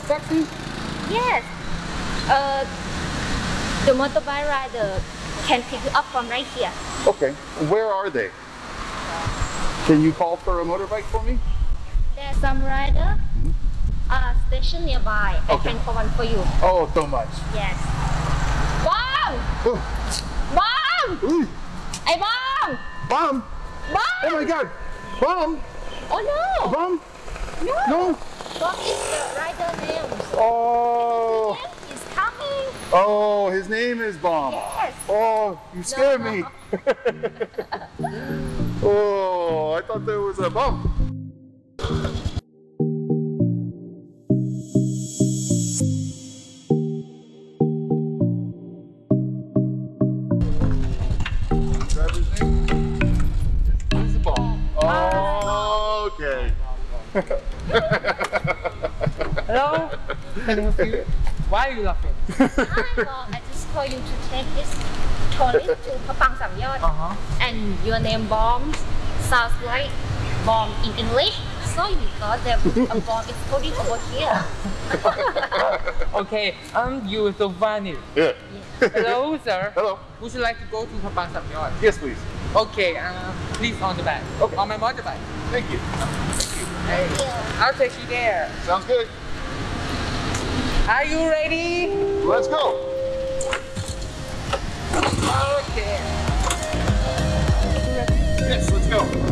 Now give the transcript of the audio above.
taxi? Yes. The motorbike rider can pick you up from right here. Okay. Where are they? Can you call for a motorbike for me? There's some rider station nearby. I Okay. can call one for you. Oh, so much. Yes. Bomb! Oh, Bomb! ooh, Hey, bomb! bomb! Bomb! Oh my God! Bomb! Oh no! Bomb! No! No! Bomb is the rider name. Oh! He's coming. Oh, his name is Bomb. Yes. Oh, you scared me. Oh, I thought there was a bomb. Driver's name is Bomb. Oh, okay. Hello? Can I help you? Why are you laughing? Hi, Bomb. I just called you to take this trolley to Papang Samyot. And your name Bomb sounds like bomb in English. So you thought that a bomb is holding over here. Okay, you are so funny. Yeah. Hello, sir. Hello. Would you like to go to Papang Samyot? Yes, please. Okay, please on the back. Okay. On my motorbike. Thank you. Hey, I'll take you there. Sounds good. Are you ready? Let's go. Okay. Yes, let's go.